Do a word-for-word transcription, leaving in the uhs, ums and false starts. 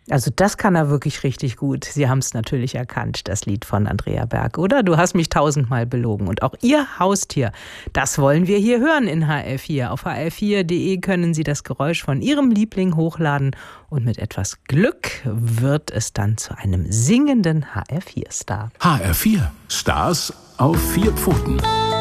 Also das kann er wirklich richtig gut. Sie haben es natürlich erkannt, das Lied von Andrea Berg, oder? Du hast mich tausendmal belogen. Und auch Ihr Haustier, das wollen wir hier hören in H R vier. Auf h r vier punkt d e können Sie das Geräusch von Ihrem Liebling hochladen. Und mit etwas Glück wird es dann zu einem singenden H R vier Star. H R vier. Stars auf vier Pfoten.